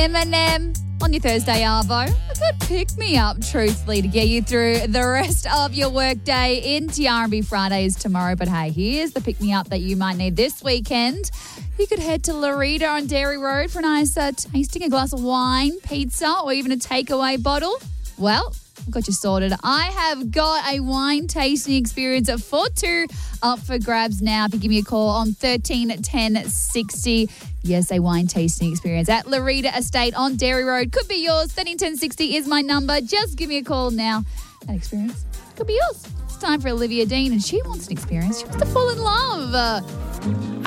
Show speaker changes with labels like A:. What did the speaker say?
A: Eminem on your Thursday, Arvo. A good pick-me-up, truthfully, to get you through the rest of your workday into R&B Fridays tomorrow. But hey, here's the pick-me-up that you might need this weekend. You could head to Larita on Dairy Road for a nice tasting, a glass of wine, pizza, or even a takeaway bottle. Well, I've got you sorted. I have got a wine tasting experience for two up for grabs now. If you give me a call on 13 10 60. Yes, a wine tasting experience at Larita Estate on Dairy Road. Could be yours. 13 10 60 is my number. Just give me a call now. That experience could be yours. It's time for Olivia Dean, and she wants an experience. She wants to fall in love.